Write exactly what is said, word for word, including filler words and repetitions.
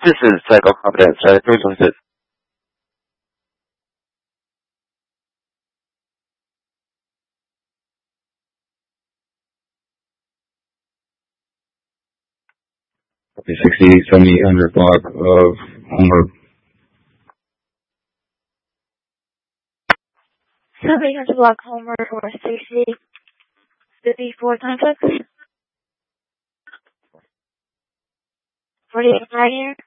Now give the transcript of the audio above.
This is Psycho Confidence. Uh, three twenty-six. sixty, seventy, one hundred block of Homer. seventy hundred block Homer or sixty, fifty-four times six. forty-eight right here.